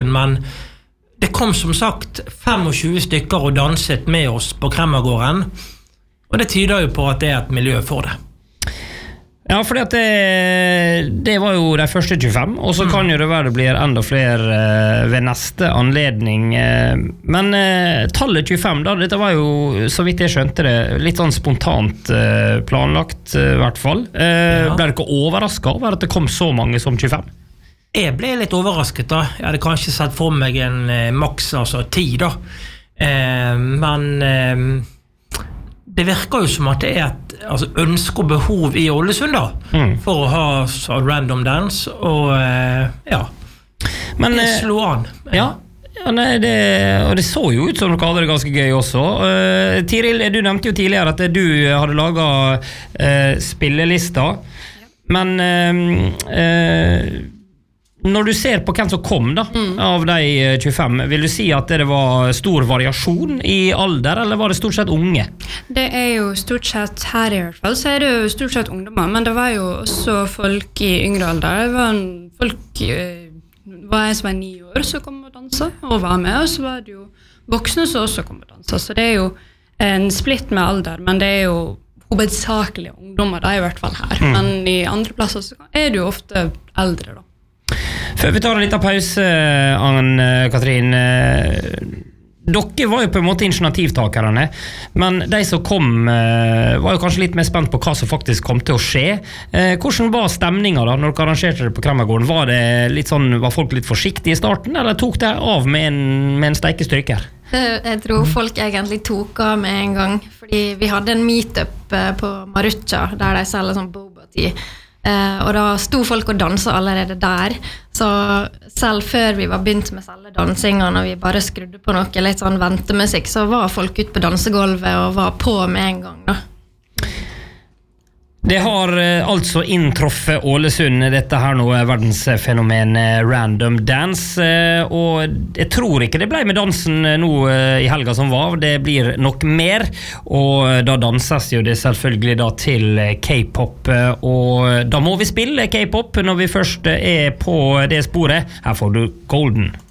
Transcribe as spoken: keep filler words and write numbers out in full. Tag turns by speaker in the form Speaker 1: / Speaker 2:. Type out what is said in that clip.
Speaker 1: Ålesund, men det kom som sagt tjuefem stykker og danset med oss på Kremmergården, og det tyder jo på at det er et miljø for det.
Speaker 2: Ja, fordi at det, det var jo de første tjuefem, og så mm. kan jo det være det blir enda flere uh, ved neste anledning. Uh, men uh, tallet tjuefem, da, dette var jo, så vidt jeg skjønte det, litt sånn spontant uh, planlagt, uh, i hvert fall. Uh, ja. Ble det ikke overrasket over at det kom så mange som tjuefem?
Speaker 1: Jeg ble litt overrasket da. Jeg hadde kanskje sett for meg en uh, maks, altså ti da. Uh, men... Uh, Det virker jo som at det er et altså, ønske og behov i Ålesund da, mm. for å ha så random dance, og eh, ja, men det slår an.
Speaker 2: Ja, ja nei, det, og det så jo ut som dere hadde det ganske gøy også. Uh, Tiril, du nevnte jo tidligere at du hadde laget uh, spillelista, men uh, uh, når du ser på hvem som kom da, mm. av de tjuefem, vil du si at det var stor variasjon i alder, eller var det stort sett unge?
Speaker 3: Det er jo stort sett her i hvert fall, så er det jo stort sett ungdommer, men det var jo også folk i yngre alder. Det var en folk, det var jeg som var ni år som kom og danset og var med, og så var det jo voksne som også kom og danset, så det er jo en splitt med alder, men det er jo hovedsakelig ungdommer da, i hvert fall her, mm. men i andre plasser så er det jo ofte eldre da.
Speaker 2: Før vi tar en liten pause, Ann-Katrin, dere var jo på en måte initiativtakerne, men de som kom var jo kanskje litt mer spent på hva som faktisk kom til å skje. Hvordan var stemningen da, når dere arrangerte det på Kremmergården? Var, det litt sånn, var folk litt forsiktige i starten, eller tok det av med en, med en steikestryker?
Speaker 4: Jeg tror folk egentlig tok av med en gang, fordi vi hadde en meetup på Marucha, der de selger sånn boba tea. Uh, og da sto folk og danset allerede der, så selv før vi var begynt med selve dansingen, når vi bare skrudde på noe litt sånn ventemusikk, så var folk ute på dansegolvet og var på med en gang da.
Speaker 2: Det har altså inntruffet Ålesund, dette her nå er verdensfenomen Random Dance, og jeg tror ikke det ble med dansen nå i helga som var, det blir nok mer, og da danses jo det selvfølgelig da til K-pop, og da må vi spille K-pop når vi først er på det sporet. Her får du Golden.